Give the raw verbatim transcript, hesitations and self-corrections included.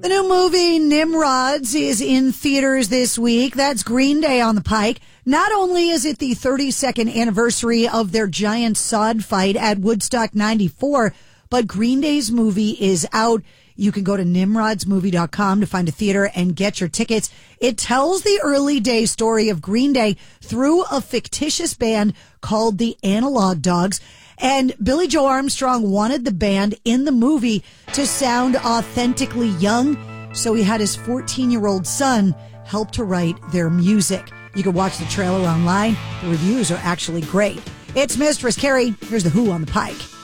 The new movie Nimrods is in theaters this week. That's Green Day on the pike. Not only is it the thirty-second anniversary of their giant sod fight at Woodstock ninety-four, but Green Day's movie is out. You can go to nimrods movie dot com to find a theater and get your tickets. It tells the early day story of Green Day through a fictitious band called the Analog Dogs. And Billy Joe Armstrong wanted the band in the movie to sound authentically young, so he had his fourteen-year-old son help to write their music. You can watch the trailer online. The reviews are actually great. It's Mistress Carrie. Here's the Who on the Pike.